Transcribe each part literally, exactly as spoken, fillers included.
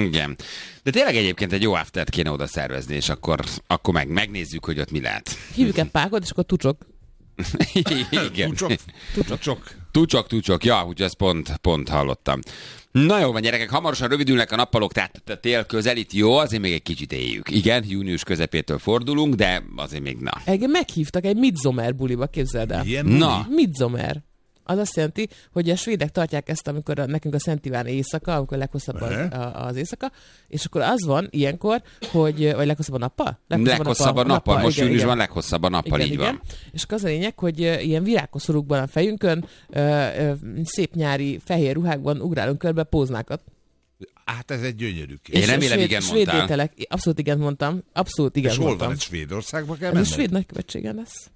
Igen. De tényleg egyébként egy jó aftert kéne oda szervezni, és akkor, akkor meg, megnézzük, hogy ott mi lehet. Hívjuk egy pákot, és akkor tucsok. Igen. Tucsok. Tucsok. Tucsok, tucsok. Ja, úgyhogy ezt pont, pont hallottam. Na jó van, gyerekek, hamarosan rövidülnek a nappalok, tehát a tél közelít. Jó, azért még egy kicsit éljük. Igen, június közepétől fordulunk, de azért még na. Engem meghívtak egy Midsommar buliba, képzeld el. Ilyen Na. Midsommar. Az azt jelenti, hogy a svédek tartják ezt, amikor a, nekünk a Szent Iván éjszaka, amikor leghosszabb az, a, az éjszaka, és akkor az van ilyenkor, hogy, vagy leghosszabb a nappal? Leghosszabb, leghosszabb a nappal, nappal. Most igen, júniusban igen. leghosszabb a nappal, igen, így igen. van. És akkor az a lényeg, hogy uh, ilyen virágkoszorúkban a fejünkön, uh, uh, szép nyári fehér ruhákban ugrálunk körbe póznákat. Hát ez egy gyönyörű kép. Én remélem, svéd, igen svéd mondtál. ételek, abszolút igen mondtam, abszolút igen És hol mondtam. van, egy Svédországba kell Ez a menned? svéd nagykövetségen lesz.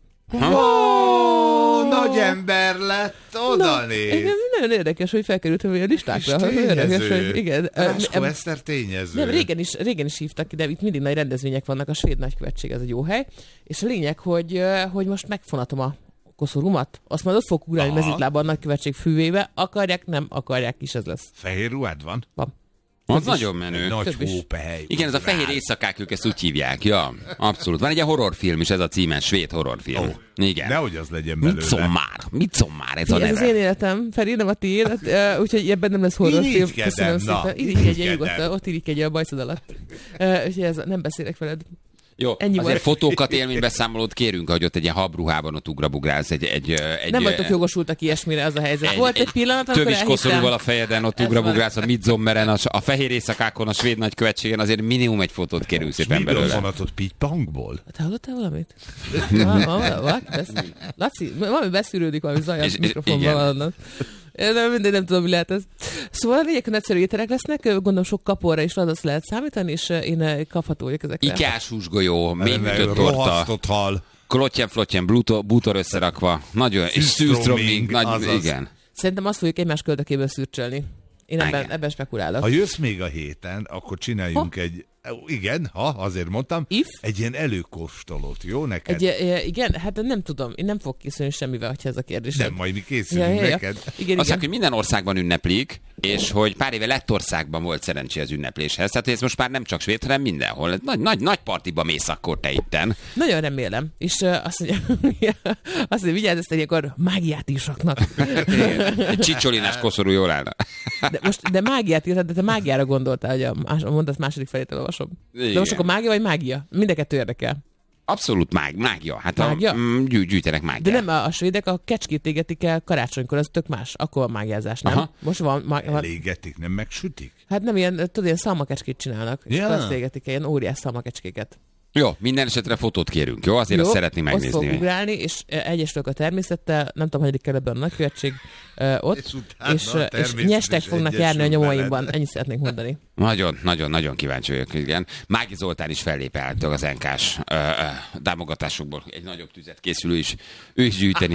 Ó, nagy ember lett, oda néz. Ez nagyon érdekes, hogy felkerültem a listákra. És hogy érdekes, tényező. hogy igen. László Em- Eszter tényező. Nem, régen is, régen is hívtak, de itt mindig nagy rendezvények vannak, a svéd nagykövetség, ez egy jó hely. És a lényeg, hogy, hogy most megfonatom a koszorúmat, azt majd ott fog ugrálni Aha. mezitlábban a nagykövetség füvébe, akarják, nem akarják is, ez lesz. Fehér ruhád van? Van. Az nagyon menő. Nagy Több is. hópehely. Igen, ez a fehér éjszakák, ők ezt úgy hívják. Ja, abszolút. Van egy ilyen horrorfilm is, ez a címe, svéd horrorfilm. Ó, Igen. nehogy az legyen belőle. Midsommar. Midsommar, ez a Ez az neve. én életem, Feri, nem a tiéd, ö, úgyhogy ebben nem lesz horrorfilm. Irigykedem, Köszönöm na, szépen. Irigykedj egy irigykedem. nyugodtan, ott irigykedj a bajszod alatt. Ö, Úgyhogy ez, nem beszélek veled. Jó, Ennyi azért volt. fotókat, élménybeszámolót kérünk, hogy ott egy ilyen habruhában ott ugrabugrálsz. Egy, egy, egy, Nem vagytok jogosultak ilyesmire, az a helyzet. Volt egy pillanat, amikor tövis koszorúval elhittem. a fejeden, ott Ez ugrabugrálsz a Midsommaren, a, a fehér éjszakákon, a svéd nagykövetségen, azért minimum egy fotót kérünk szépen Miből belőle. vonatot Pitpangból? Te hallottál valamit? Ah, ah, valaki besz... Laci, valami beszűrődik, valami zaj a És- és- mikrofonban igen. valannak. Nem, mindegy, nem tudom, mi lehet ez. Szóval a lényeg, hogy egyszerű ételek lesznek, gondolom sok kaporra is az lehet számítani, és én kapható vagyok ezekre. Ikás húsgolyó, mélyhűtött torta, Rohasztott hal. klottyen-flottyen, bluto- bútor összerakva, nagyon, és Szűzstroming, szűzstroming, nagy, azaz. igen. Szerintem azt fogjuk egymás köldökéből szürcsölni. Én ebben, Igen. ebben spekulálok. Ha jössz még a héten, akkor csináljunk Ha? egy, igen, ha, azért mondtam, If? egy ilyen előkóstolót, jó neked? Egy, e, igen, hát nem tudom, én nem fogok készülni semmivel, hogyha ez a kérdés. Nem, majd mi készülünk ja, ja, ja. neked. Igen, Azt igen. mondják, hogy minden országban ünneplik, és hogy pár éve Lettországban volt szerencsé az ünnepléshez. Tehát ez most már nem csak svéd, hanem mindenhol. Nagy, nagy, nagy partiba mész akkor te itten. Nagyon remélem. És uh, azt mondja, azt mondja, vigyázz, ezt akkor mágiát is raknak. Egy csicsolinás koszorú jól állna. De, most, de mágiát írtad, de te mágiára gondoltál, hogy a, más, a mondat második felét elolvasom. De Igen. most akkor mágia vagy mágia? Mind a kettő érdekel. Abszolút mág, mágia. Hát Mágia? A, mm, gyű, gyűjtenek mágiát. De nem, a, a svédek a kecskét égetik el karácsonykor, az tök más. Akkor van mágiázás, nem? Aha. Most van, má, van, Elégetik, nem megsütik? hát nem ilyen, tudod, ilyen szalmakecskét csinálnak, és Ja. akkor azt égetik el, ilyen óriás szalmakecskéket. Jó, minden esetre fotót kérünk, jó? Azért azt szeretnénk Azt fog megnézni. ugrálni, és egyesülök a természettel, nem tudom, hanyadik kerületben a nagykövetség uh, ott, És utána és, a uh, és természet nyestek is fognak egyesül járni a nyomaimban. veled. Ennyit szeretnék mondani. Nagyon, nagyon, nagyon kíváncsi vagyok, igen. Mági Zoltán is fellép állítólag az en ká-s ö, ö, támogatásokból. Egy nagyobb tüzet készül ő is, ő is gyűjteni.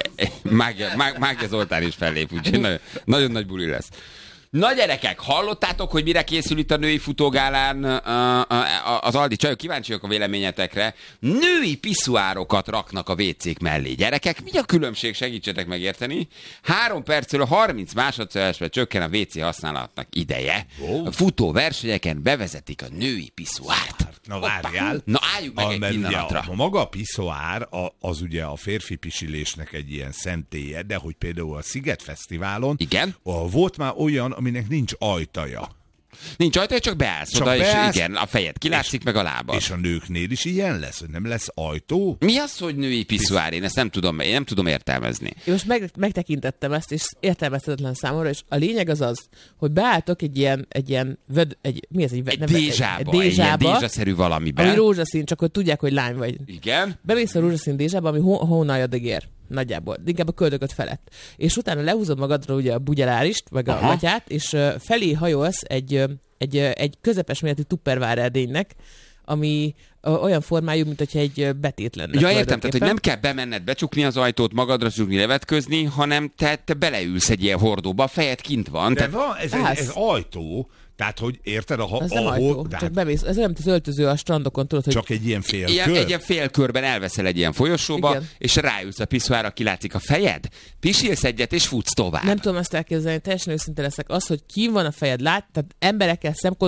Mágia, Má- Mágia Zoltán is fellép, úgyhogy nagyon, nagyon nagy buli lesz. Na gyerekek, hallottátok, hogy mire készül itt a női futógálán uh, uh, az Aldi csajok? Kíváncsi vagyok a véleményetekre. Női piszuárokat raknak a vécék mellé. Gyerekek, mi a különbség? Segítsetek megérteni. Három percről harminc másodpercre csökken a vécé használatnak ideje. Ó. A futó versenyeken bevezetik a női piszuárt. Na várjál. Na álljunk meg A, egy mert ugye pillanatra. a, a maga a piszoár a, az ugye a férfi pisilésnek egy ilyen szentélye, de hogy például a Sziget Fesztiválon Igen. a, volt már olyan, aminek nincs ajtaja. Nincs ajtó, csak beállsz Csak oda, beállsz, és igen, a fejed kilátszik, meg a lábad. És a nőknél is ilyen lesz, hogy nem lesz ajtó? Mi az, hogy női piszuár? Én ezt nem tudom, én nem tudom értelmezni. Én most meg, megtekintettem ezt, és értelmezhetetlen számomra, és a lényeg az az, hogy beálltok egy ilyen, egy ilyen, vöd, egy, mi ez? Egy, Egy nem- dézsába, egy, egy ilyen dézsába, dézsaszerű valamiben. ami rózsaszín, csak hogy tudják, hogy lány vagy. Igen. Bemész a rózsaszín dézsába, ami hó- hónaljadig ér. Nagyjából. Inkább a köldököt felett. És utána lehúzod magadra ugye a bugyelárist, meg a Aha. gatyát, és uh, felé hajolsz egy, uh, egy, uh, egy közepes méretű tupperware edénynek, ami uh, olyan formájú, mint hogyha egy uh, betét lenne. Ja, értem, tehát hogy tulajdonképpen. nem kell bemenned, becsukni az ajtót, magadra csukni, levetközni, hanem te, te beleülsz egy ilyen hordóba, a fejed kint van. De Tehát, van, ez, egy, Állsz. ez ajtó, tehát hogy érted, a, Az nem ahol, ajtó, tehát csak bemész. Ez olyan, mint az öltöző a strandokon, tudod, hogy csak egy ilyen félkör. ilyen, egy ilyen félkörben elveszel egy ilyen folyosóba, Igen. és ráülsz a piszuára, kilátszik a fejed, pisilsz egyet, és futsz tovább. nem tudom ezt elképzelni, teljesen őszinte leszek. Az, hogy kín van a fejed, lát, tehát emberekkel szemkod